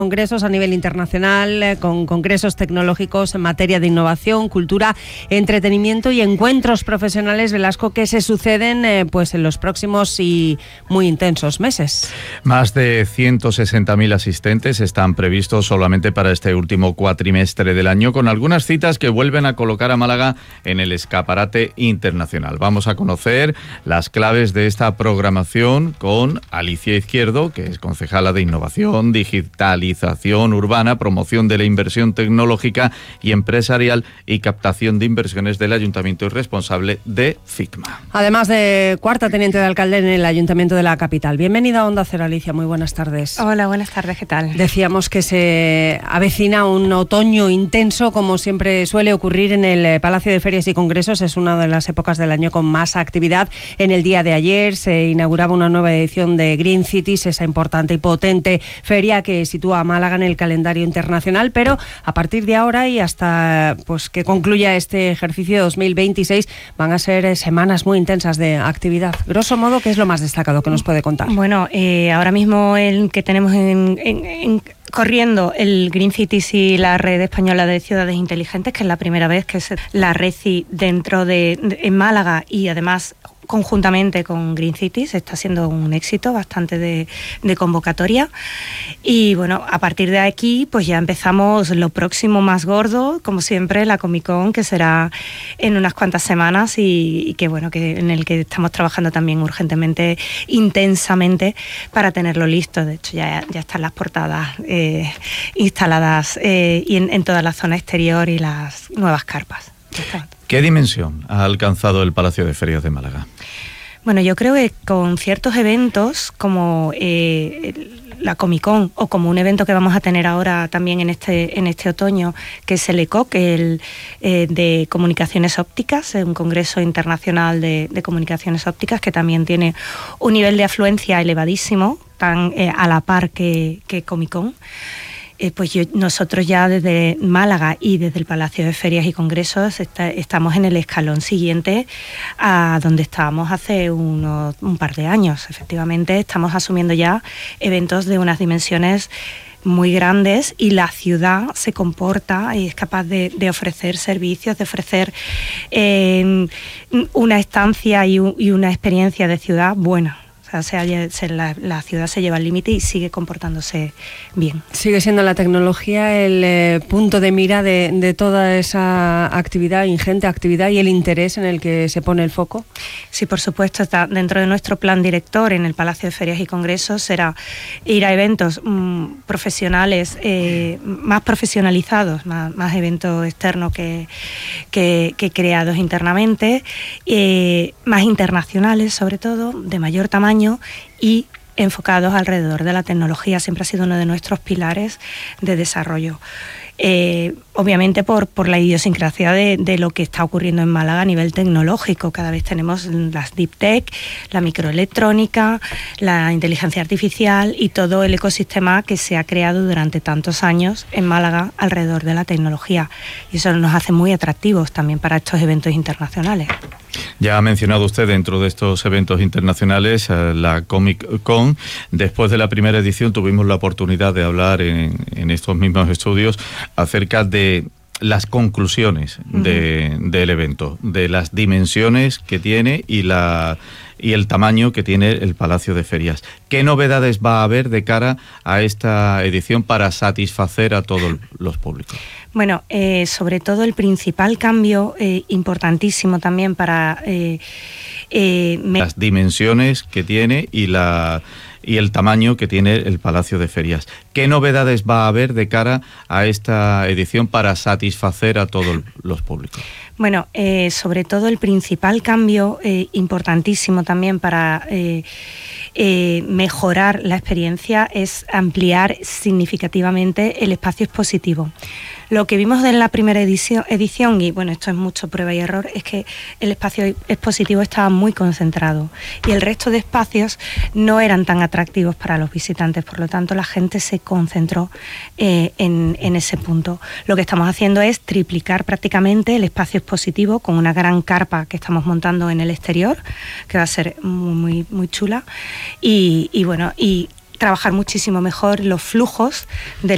Congresos a nivel internacional, con congresos tecnológicos en materia de innovación, cultura, entretenimiento y encuentros profesionales, Velasco, que se suceden pues en los próximos y muy intensos meses. Más de 160.000 asistentes están previstos solamente para este último cuatrimestre del año, con algunas citas que vuelven a colocar a Málaga en el escaparate internacional. Vamos a conocer las claves de esta programación con Alicia Izquierdo, que es concejala de Innovación, Digitalización Urbana, Promoción de la Inversión Tecnológica y Empresarial y Captación de Inversiones del Ayuntamiento y responsable de FICMA. Además de cuarta teniente de alcalde en el Ayuntamiento de la capital. Bienvenida a Onda Cero, Alicia. Muy buenas tardes. Hola, buenas tardes. ¿Qué tal? Decíamos que se avecina un otoño intenso, como siempre suele ocurrir en el Palacio de Ferias y Congresos. Es una de las épocas del año con más actividad. En el día de ayer se inauguraba una nueva edición de Green Cities, esa importante y potente feria que sitúa a Málaga en el calendario internacional, pero a partir de ahora y hasta pues que concluya este ejercicio 2026 van a ser semanas muy intensas de actividad. Grosso modo, ¿qué es lo más destacado que nos puede contar? Bueno, ahora mismo el que tenemos corriendo el Green Cities y la Red Española de Ciudades Inteligentes, que es la primera vez que es la RECI en Málaga y además conjuntamente con Green Cities. Está siendo un éxito bastante de convocatoria. Y bueno, a partir de aquí pues ya empezamos lo próximo más gordo, como siempre, la Comic Con, que será en unas cuantas semanas y que bueno, que en el que estamos trabajando también urgentemente, intensamente, para tenerlo listo. De hecho ya están las portadas instaladas y en toda la zona exterior y las nuevas carpas. ¿Qué dimensión ha alcanzado el Palacio de Ferias de Málaga? Bueno, yo creo que con ciertos eventos como la Comic Con o como un evento que vamos a tener ahora también en este otoño, que es el ECOC, de comunicaciones ópticas, un congreso internacional de comunicaciones ópticas que también tiene un nivel de afluencia elevadísimo, tan a la par que Comic Con. Pues nosotros ya desde Málaga y desde el Palacio de Ferias y Congresos estamos en el escalón siguiente a donde estábamos hace un par de años. Efectivamente, estamos asumiendo ya eventos de unas dimensiones muy grandes y la ciudad se comporta y es capaz de ofrecer servicios, de ofrecer una estancia y una experiencia de ciudad buena. O sea, la ciudad se lleva al límite y sigue comportándose bien. ¿Sigue siendo la tecnología el punto de mira de toda esa actividad, ingente actividad, y el interés en el que se pone el foco? Sí, por supuesto. Está dentro de nuestro plan director en el Palacio de Ferias y Congresos, será ir a eventos profesionales, más profesionalizados, más eventos externos que creados internamente, más internacionales sobre todo, de mayor tamaño y enfocados alrededor de la tecnología. Siempre ha sido uno de nuestros pilares de desarrollo. Obviamente por la idiosincrasia de lo que está ocurriendo en Málaga a nivel tecnológico. Cada vez tenemos las deep tech, la microelectrónica, la inteligencia artificial y todo el ecosistema que se ha creado durante tantos años en Málaga alrededor de la tecnología. Y eso nos hace muy atractivos también para estos eventos internacionales. Ya ha mencionado usted dentro de estos eventos internacionales la Comic Con. Después de la primera edición tuvimos la oportunidad de hablar en estos mismos estudios acerca de las conclusiones del evento, de las dimensiones que tiene y el tamaño que tiene el Palacio de Ferias. ¿Qué novedades va a haber de cara a esta edición para satisfacer a todos los públicos? Bueno, sobre todo el principal cambio importantísimo también para las dimensiones que tiene y el tamaño que tiene el Palacio de Ferias. ¿Qué novedades va a haber de cara a esta edición para satisfacer a todos los públicos? Bueno, sobre todo el principal cambio importantísimo también para mejorar la experiencia es ampliar significativamente el espacio expositivo. Lo que vimos en la primera edición, y bueno, esto es mucho prueba y error, es que el espacio expositivo estaba muy concentrado y el resto de espacios no eran tan atractivos para los visitantes, por lo tanto la gente se concentró en ese punto. Lo que estamos haciendo es triplicar prácticamente el espacio expositivo con una gran carpa que estamos montando en el exterior, que va a ser muy, muy chula, y trabajar muchísimo mejor los flujos de